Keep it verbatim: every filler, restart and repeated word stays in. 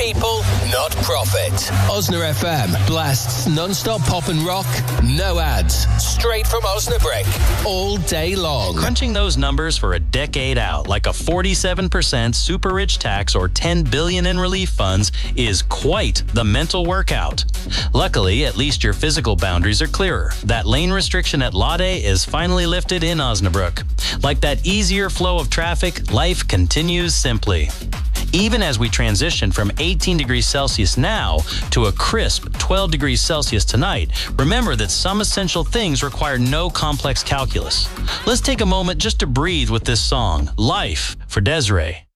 people, not profit. Osna F M blasts non-stop pop and rock, no ads, straight from Osnabrick, all day long. Crunching those numbers for a decade out, like a forty-seven percent super rich tax or ten billion dollars in relief funds, is quite the mental workout. Luckily, at least your physical boundaries are clearer. That lane restriction at Lade is finally lifted in Osnabrück. Like that easier flow of traffic, life continues simply. Even as we transition from eighteen degrees Celsius now to a crisp twelve degrees Celsius tonight, remember that some essential things require no complex calculus. Let's take a moment just to breathe with this song, Life, for Desiree.